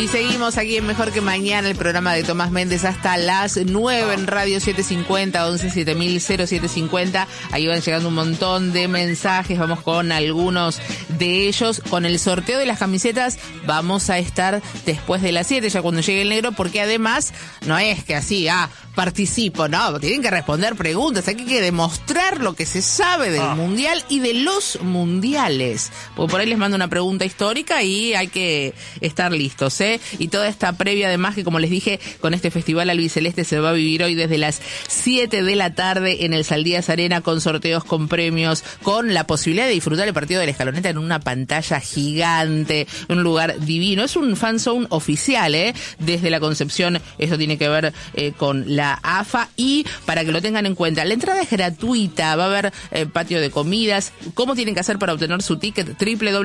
Y seguimos aquí en Mejor que Mañana, el programa de Tomás Méndez hasta las 9 en Radio 750, 117000-0750. Ahí van llegando un montón de mensajes, vamos con algunos de ellos. Con el sorteo de las camisetas vamos a estar después de las 7, ya cuando llegue el negro, porque además no es que así, participo, no, tienen que responder preguntas, aquí hay que demostrar lo que se sabe del Mundial y de los mundiales. Porque por ahí les mando una pregunta histórica y hay que estar listos, Y toda esta previa, además, que como les dije, con este festival albiceleste se va a vivir hoy desde las 7 de la tarde en el Saldías Arena, con sorteos, con premios, con la posibilidad de disfrutar el partido de la Escaloneta en una pantalla gigante, en un lugar divino. Es un fan zone oficial, desde la concepción. Eso tiene que ver con la AFA, y para que lo tengan en cuenta, la entrada es gratuita, va a haber patio de comidas. ¿Cómo tienen que hacer para obtener su ticket?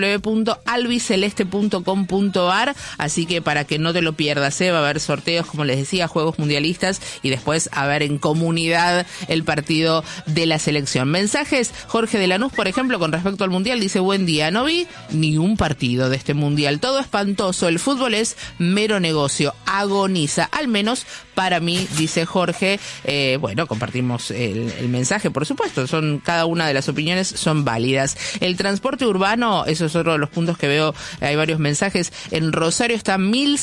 www.albiceleste.com.ar. Así que para que no te lo pierdas, va a haber sorteos, como les decía, juegos mundialistas, y después a ver en comunidad el partido de la selección. Mensajes: Jorge de Lanús, por ejemplo, con respecto al mundial, dice: buen día, no vi ni un partido de este mundial, todo espantoso, el fútbol es mero negocio, agoniza, al menos para mí, dice Jorge. Bueno, compartimos el mensaje, por supuesto, cada una de las opiniones son válidas. El transporte urbano, eso es otro de los puntos que veo, hay varios mensajes. En Rosario está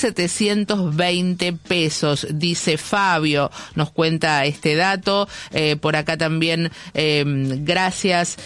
1.720 pesos, dice Fabio, nos cuenta este dato. Por acá también, gracias.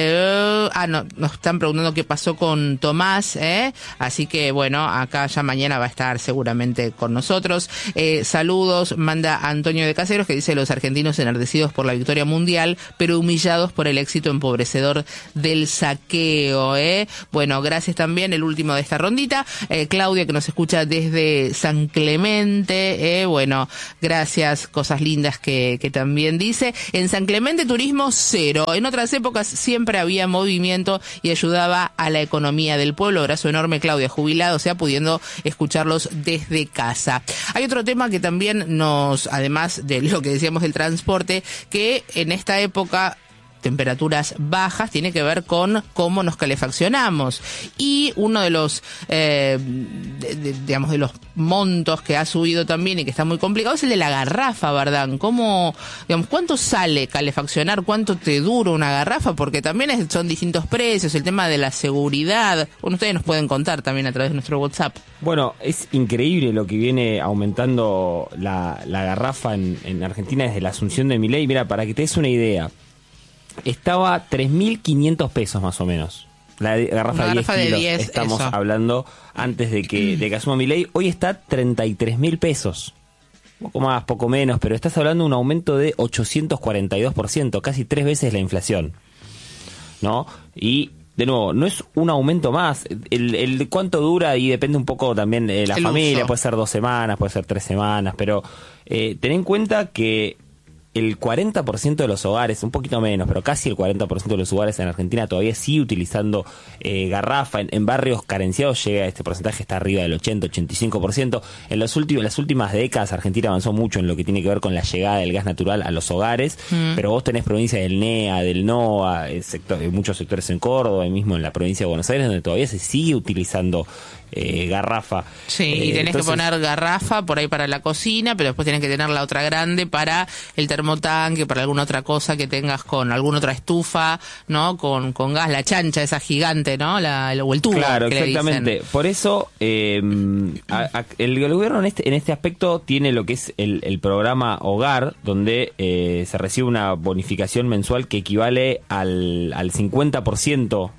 Nos están preguntando qué pasó con Tomás, así que bueno, acá ya mañana va a estar seguramente con nosotros. Saludos, manda Antonio de Caseros, que dice: los argentinos enardecidos por la victoria mundial, pero humillados por el éxito empobrecedor del saqueo, Bueno, gracias también, el último de esta rondita, Claudia, que nos escucha desde San Clemente, bueno, gracias, cosas lindas que también dice. En San Clemente turismo cero, en otras épocas siempre había movimiento y ayudaba a la economía del pueblo. Abrazo enorme, Claudia, jubilado, pudiendo escucharlos desde casa. Hay otro tema que también además de lo que decíamos del transporte, que en esta época, temperaturas bajas, tiene que ver con cómo nos calefaccionamos. Y uno de los, digamos, de los montos que ha subido también y que está muy complicado es el de la garrafa, ¿verdad? ¿Cómo, digamos, cuánto sale calefaccionar? ¿Cuánto te dura una garrafa? Porque también son distintos precios, el tema de la seguridad. Bueno, ustedes nos pueden contar también a través de nuestro WhatsApp. Bueno, es increíble lo que viene aumentando la garrafa en Argentina desde la asunción de Milei. Mira, para que te des una idea, estaba 3.500 pesos más o menos. La garrafa de 10 kilos, estamos hablando antes de que asuma Milei. Hoy está 33.000 pesos. Poco más, poco menos, pero estás hablando de un aumento de 842%, casi 3 veces la inflación, ¿no? Y de nuevo, no es un aumento más. El cuánto dura y depende un poco también de la familia. Uso. Puede ser 2 semanas, puede ser 3 semanas, pero ten en cuenta que el 40% de los hogares, un poquito menos, pero casi el 40% de los hogares en Argentina todavía sigue utilizando garrafa. En barrios carenciados llega este porcentaje, está arriba del 80-85%. En las últimas décadas Argentina avanzó mucho en lo que tiene que ver con la llegada del gas natural a los hogares, pero vos tenés provincias del NEA, del NOA, muchos sectores en Córdoba y mismo en la provincia de Buenos Aires, donde todavía se sigue utilizando garrafa. Sí, y tenés que poner garrafa por ahí para la cocina, pero después tenés que tener la otra grande para el termotanque, para alguna otra cosa que tengas, con alguna otra estufa, ¿no? Con gas, la chancha esa gigante, ¿no? O el tubo. Claro, exactamente. Por eso el gobierno en este aspecto tiene lo que es el programa Hogar, donde se recibe una bonificación mensual que equivale al 50%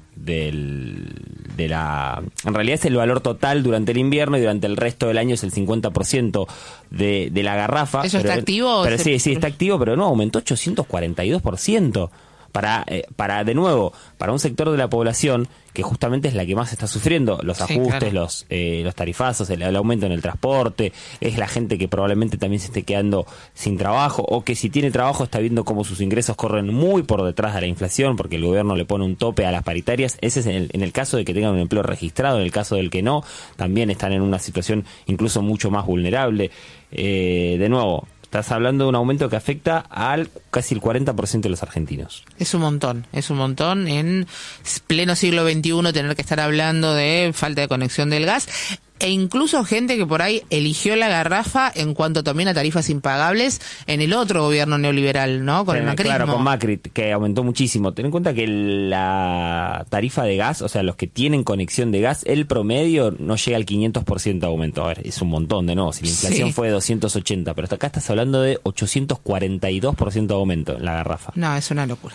en realidad es el valor total durante el invierno, y durante el resto del año es el 50% de la garrafa. ¿Eso está activo? Pero sí, está activo, pero no, aumentó 842%. De nuevo, para un sector de la población que justamente es la que más está sufriendo los ajustes, claro, los tarifazos, el aumento en el transporte, es la gente que probablemente también se esté quedando sin trabajo, o que si tiene trabajo está viendo cómo sus ingresos corren muy por detrás de la inflación, porque el gobierno le pone un tope a las paritarias. Ese es en el caso de que tengan un empleo registrado. En el caso del que no, también están en una situación incluso mucho más vulnerable. De nuevo, estás hablando de un aumento que afecta al casi el 40% de los argentinos. Es un montón en pleno siglo XXI tener que estar hablando de falta de conexión del gas. e incluso gente que por ahí eligió la garrafa en cuanto también a tarifas impagables en el otro gobierno neoliberal, ¿no? Con el macrismo. Claro, con Macri, que aumentó muchísimo. Ten en cuenta que la tarifa de gas, o sea, los que tienen conexión de gas, el promedio no llega al 500% de aumento. A ver, es un montón de nuevo. Si la inflación fue de 280, pero hasta acá estás hablando de 842% de aumento en la garrafa. No, es una locura.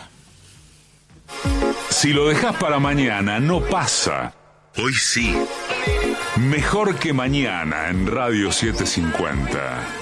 Si lo dejas para mañana, no pasa. Hoy sí. Mejor que mañana en Radio 750.